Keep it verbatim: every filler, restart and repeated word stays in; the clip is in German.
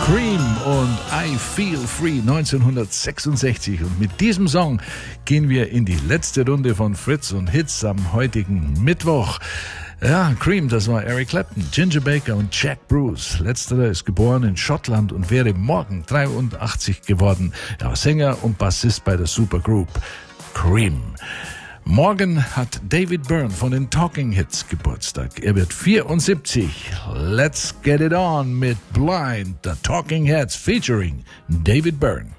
Cream und I Feel Free neunzehnhundertsechsundsechzig. Und mit diesem Song gehen wir in die letzte Runde von Fritz und Hits am heutigen Mittwoch. Ja, Cream, das war Eric Clapton, Ginger Baker und Jack Bruce. Letzterer ist geboren in Schottland und wäre morgen dreiundachtzig geworden. Er war Sänger und Bassist bei der Supergroup Cream. Morgen hat David Byrne von den Talking Hits Geburtstag. Er wird vierundsiebzig. Let's get it on mit Blind, the Talking Heads featuring David Byrne.